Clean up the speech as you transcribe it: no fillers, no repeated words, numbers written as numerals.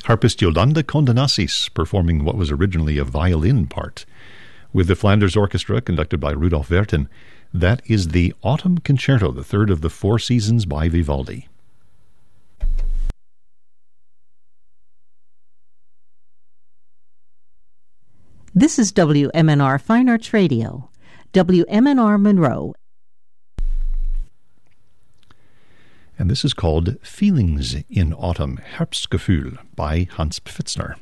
Harpist Yolanda Condenassis performing what was originally a violin part. With the Flanders Orchestra, conducted by Rudolf Werten, that is the Autumn Concerto, the third of the Four Seasons by Vivaldi. This is WMNR Fine Arts Radio, WMNR Monroe. And this is called Feelings in Autumn, Herbstgefühl by Hans Pfitzner.